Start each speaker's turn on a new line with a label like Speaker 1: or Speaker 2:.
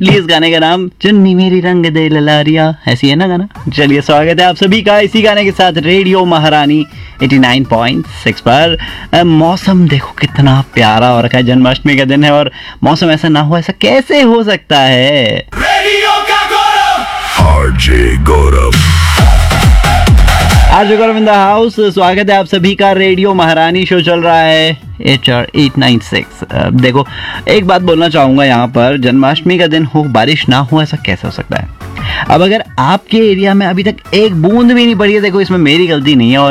Speaker 1: Please गाने का नाम चुन्नी मेरी रंग दे ललारिया, ऐसी है ना गाना। चलिए स्वागत है आप सभी का इसी गाने के साथ रेडियो महारानी 89.6 पर। मौसम देखो कितना प्यारा हो रखा है, जन्माष्टमी का दिन है और मौसम ऐसा ना हो, ऐसा कैसे हो सकता है।
Speaker 2: रेडियो का गौरव
Speaker 1: RJ Gaurav in the house. स्वागत है आप सभी का। रेडियो महारानी शो चल रहा है HR 896। देखो एक बात बोलना चाहूंगा यहाँ पर, जन्माष्टमी का दिन हो बारिश ना हो ऐसा कैसे हो सकता है। अब अगर आपके एरिया में अभी तक एक बूंद भी नहीं पड़ी है, देखो इसमें मेरी गलती नहीं है और